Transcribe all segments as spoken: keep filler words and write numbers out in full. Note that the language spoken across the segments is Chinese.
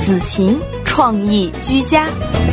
子琴创意居家。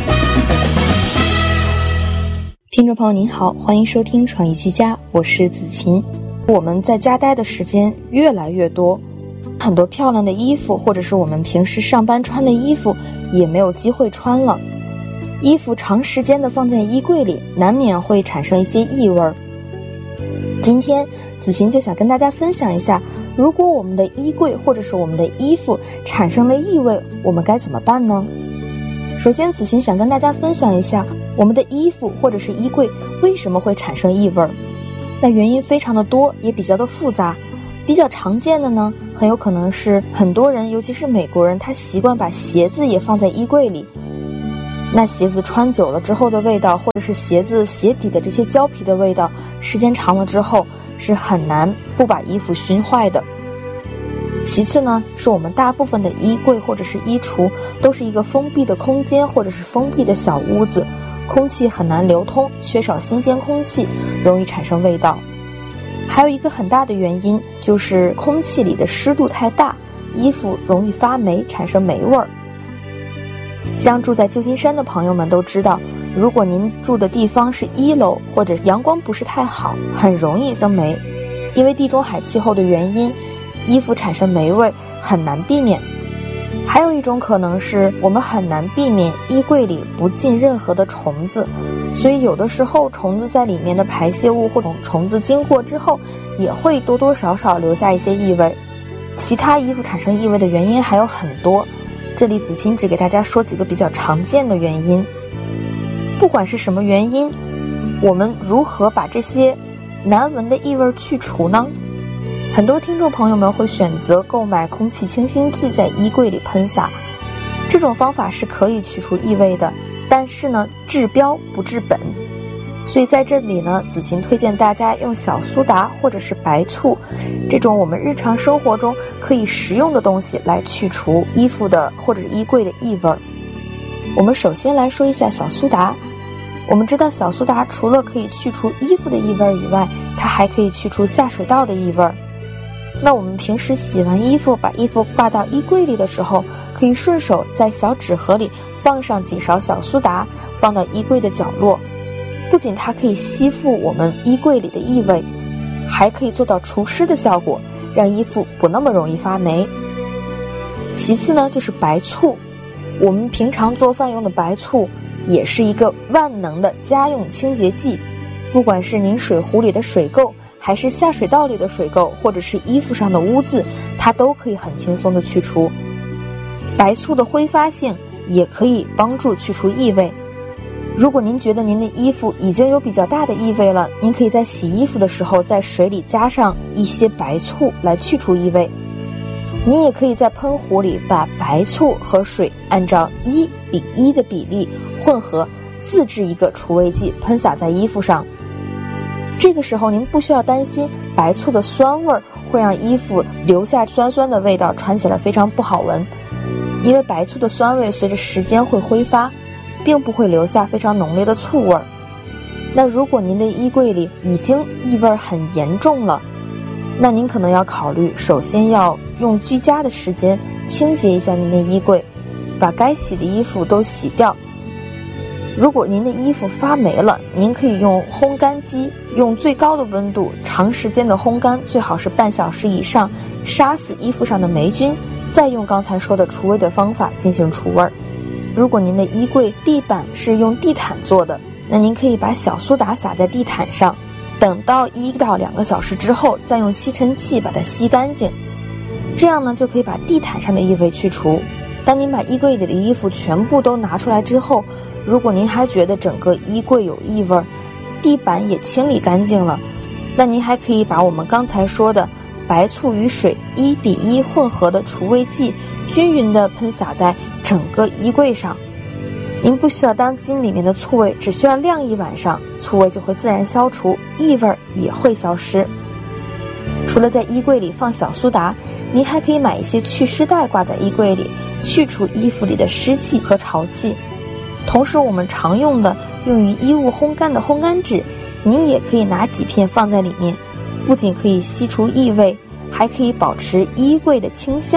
听众朋友您好，欢迎收听创意居家，我是子琴。我们在家待的时间越来越多，很多漂亮的衣服或者是我们平时上班穿的衣服也没有机会穿了。衣服长时间的放在衣柜里，难免会产生一些异味。今天子琴就想跟大家分享一下，如果我们的衣柜或者是我们的衣服产生了异味，我们该怎么办呢？首先子琴想跟大家分享一下我们的衣服或者是衣柜为什么会产生异味。那原因非常的多，也比较的复杂。比较常见的呢，很有可能是很多人，尤其是美国人，他习惯把鞋子也放在衣柜里。那鞋子穿久了之后的味道，或者是鞋子鞋底的这些胶皮的味道，时间长了之后是很难不把衣服熏坏的。其次呢，是我们大部分的衣柜或者是衣橱都是一个封闭的空间，或者是封闭的小屋子，空气很难流通，缺少新鲜空气，容易产生味道。还有一个很大的原因就是空气里的湿度太大，衣服容易发霉，产生霉味儿。像住在旧金山的朋友们都知道，如果您住的地方是一楼或者阳光不是太好，很容易生霉。因为地中海气候的原因，衣服产生霉味很难避免。还有一种可能是我们很难避免衣柜里不进任何的虫子，所以有的时候虫子在里面的排泄物或者虫子经过之后，也会多多少少留下一些异味。其他衣服产生异味的原因还有很多，这里子琴只给大家说几个比较常见的原因。不管是什么原因，我们如何把这些难闻的异味去除呢？很多听众朋友们会选择购买空气清新剂在衣柜里喷洒，这种方法是可以去除异味的，但是呢，治标不治本。所以在这里呢，子琴推荐大家用小苏打或者是白醋这种我们日常生活中可以食用的东西来去除衣服的或者是衣柜的异味。我们首先来说一下小苏打。我们知道小苏打除了可以去除衣服的异味以外，它还可以去除下水道的异味。那我们平时洗完衣服，把衣服挂到衣柜里的时候，可以顺手在小纸盒里放上几勺小苏打，放到衣柜的角落。不仅它可以吸附我们衣柜里的异味，还可以做到除湿的效果，让衣服不那么容易发霉。其次呢，就是白醋。我们平常做饭用的白醋也是一个万能的家用清洁剂，不管是您水壶里的水垢，还是下水道里的水垢，或者是衣服上的污渍，它都可以很轻松的去除。白醋的挥发性也可以帮助去除异味。如果您觉得您的衣服已经有比较大的异味了，您可以在洗衣服的时候在水里加上一些白醋来去除异味。你也可以在喷壶里把白醋和水按照一比一的比例混合，自制一个除味剂喷洒在衣服上。这个时候您不需要担心白醋的酸味会让衣服留下酸酸的味道，穿起来非常不好闻。因为白醋的酸味随着时间会挥发，并不会留下非常浓烈的醋味。那如果您的衣柜里已经异味很严重了，那您可能要考虑，首先要用居家的时间清洁一下您的衣柜，把该洗的衣服都洗掉。如果您的衣服发霉了，您可以用烘干机，用最高的温度长时间的烘干，最好是半小时以上，杀死衣服上的霉菌，再用刚才说的除味的方法进行除味。如果您的衣柜地板是用地毯做的，那您可以把小苏打撒在地毯上，等到一到两个小时之后，再用吸尘器把它吸干净，这样呢就可以把地毯上的异味去除。当您把衣柜里的衣服全部都拿出来之后，如果您还觉得整个衣柜有异味，地板也清理干净了，那您还可以把我们刚才说的白醋与水一比一混合的除味剂均匀地喷洒在整个衣柜上。您不需要担心里面的醋味，只需要晾一晚上，醋味就会自然消除，异味也会消失。除了在衣柜里放小苏打，您还可以买一些祛湿袋挂在衣柜里，去除衣服里的湿气和潮气。同时我们常用的用于衣物烘干的烘干纸，您也可以拿几片放在里面，不仅可以吸除异味，还可以保持衣柜的清香，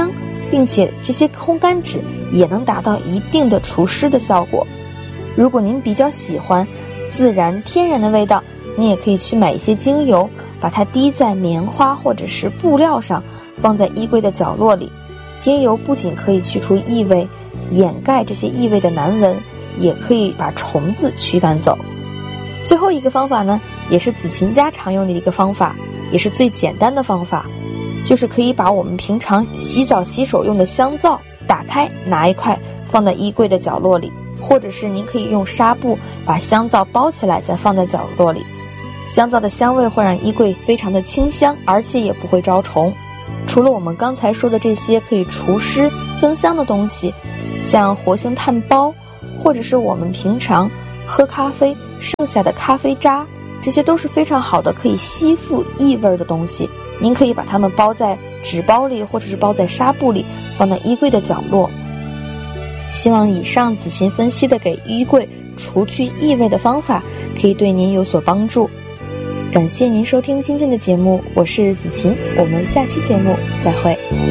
并且这些烘干纸也能达到一定的除湿的效果。如果您比较喜欢自然天然的味道，你也可以去买一些精油，把它滴在棉花或者是布料上，放在衣柜的角落里。精油不仅可以去除异味，掩盖这些异味的难闻，也可以把虫子驱赶走。最后一个方法呢，也是子琴家常用的一个方法，也是最简单的方法，就是可以把我们平常洗澡洗手用的香皂打开，拿一块放在衣柜的角落里，或者是您可以用纱布把香皂包起来再放在角落里。香皂的香味会让衣柜非常的清香，而且也不会招虫。除了我们刚才说的这些可以除湿增香的东西，像活性炭包，或者是我们平常喝咖啡剩下的咖啡渣，这些都是非常好的可以吸附异味的东西。您可以把它们包在纸包里，或者是包在纱布里，放在衣柜的角落。希望以上子琴分析的给衣柜除去异味的方法可以对您有所帮助。感谢您收听今天的节目，我是子琴，我们下期节目再会。